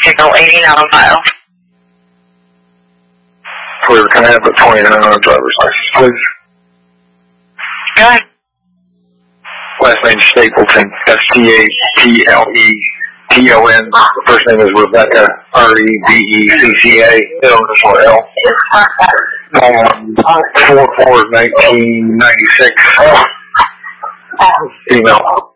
Tickle 80 not on file. Clear, can I have the 29 on a driver's license, please? Go ahead. Last name Stapleton, Stapleton. First name is Rebecca, Rebecca, initial L. 4/4/1996. Email.